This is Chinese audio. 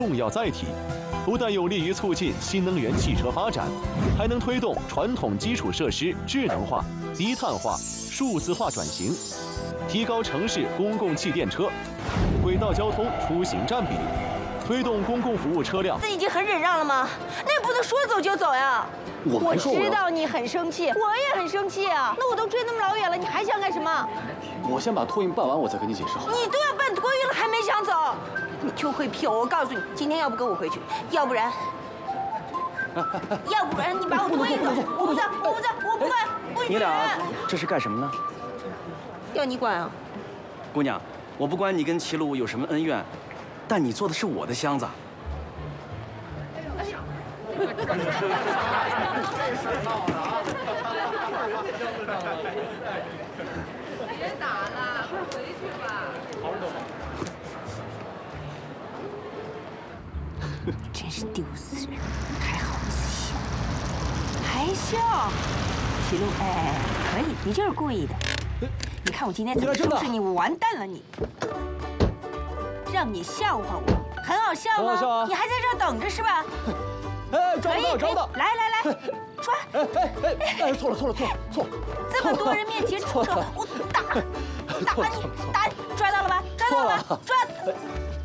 重要载体，不但有利于促进新能源汽车发展，还能推动传统基础设施智能化、低碳化、数字化转型，提高城市公共汽电车、轨道交通出行占比，推动公共服务车辆。 这已经很忍让了吗？那也不能说走就走呀！我知道你很生气，我也很生气啊。那我都追那么老远了，你还想干什么？ 我先把托运办完，我再跟你解释好。 你都要办托运了，还没想走？你就会骗我！我告诉你，今天要不跟我回去，要不然你把我托运走！我不走，我不管，不许！ 你俩这是干什么呢？ 要你管啊！ 姑娘，我不管你跟齐鲁有什么恩怨，但你坐的是我的箱子。 别打了，快回去吧。 真是丢死人！还好意思笑，还笑？齐路，哎，可以，你就是故意的。你看我今天怎么收拾你，我完蛋了你！让你笑话我，很好笑吗？ 很好笑啊！ 你还在这儿等着是吧？ 哎，抓不到，抓不到！ 来，抓！ 哎，错了！ 这么多人面前出手，我打你，抓到了吧？抓到了吧？抓！